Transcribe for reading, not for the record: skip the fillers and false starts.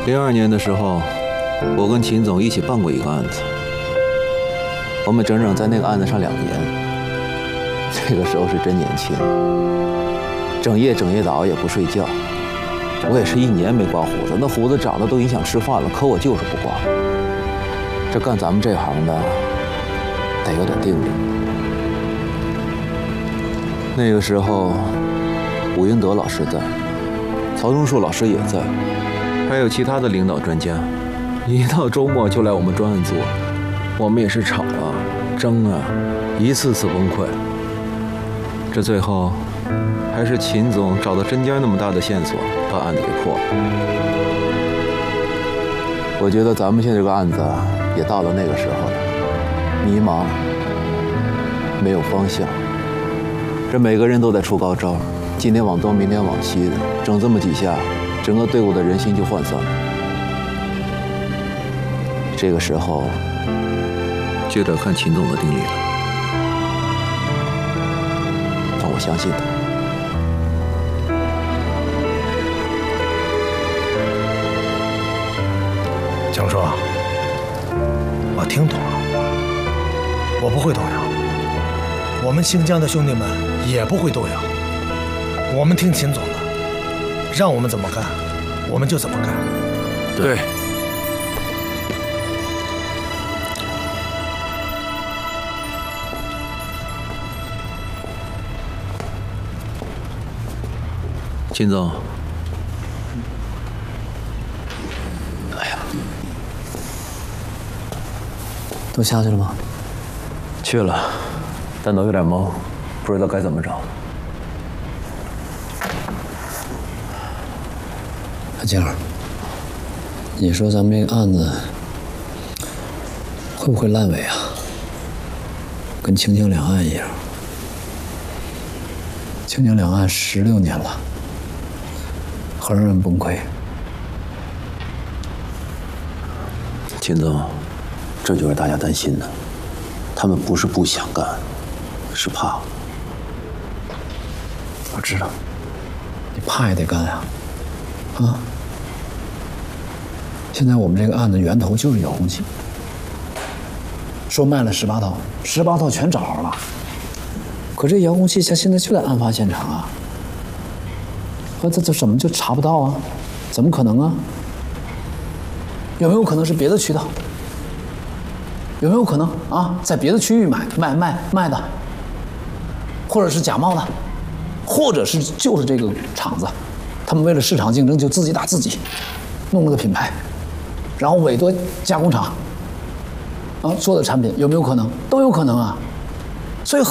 02年的时候，我跟秦总一起办过一个案子，我们整整在那个案子上2年。那个时候是真年轻，整夜的熬夜不睡觉。我也是1年没刮胡子，那胡子长得都影响吃饭了，可我就是不刮。这干咱们这行的，得有点定力。那个时候，武英德老师在，曹忠树老师也在，还有其他的领导专家。一到周末就来我们专案做，我们也是吵啊、争啊，一次次崩溃。这最后，还是秦总找到针尖那么大的线索，把案子给破了。我觉得咱们现在这个案子也到了那个时候了，迷茫，没有方向。这每个人都在出高招，今天往东，明天往西的，整这么几下，整个队伍的人心就涣散了。这个时候，就得看秦总的定力了。但我相信他。 江叔，我听懂了，我不会动摇，我们新疆的兄弟们也不会动摇。我们听秦总的，让我们怎么干，我们就怎么干。 对。秦总，哎呀， 都下去了吗？ 去了，但都有点懵，不知道该怎么找。 阿静儿，你说咱们这个案子会不会烂尾啊？跟清江两岸一样，清江两岸16年了。很让人崩溃。 秦总，这就是大家担心的，他们不是不想干，是怕。 我知道，你怕也得干呀，啊！现在我们这个案子源头就是遥控器，说卖了18套，18套全找着了，可这遥控器它现在就在案发现场啊。这怎么就查不到啊？怎么可能啊？有没有可能是别的渠道？有没有可能啊，在别的区域卖的，或者是假冒的，或者是就是这个厂子，他们为了市场竞争就自己打自己，弄了个品牌，然后委托加工厂啊做的产品，有没有可能？都有可能啊。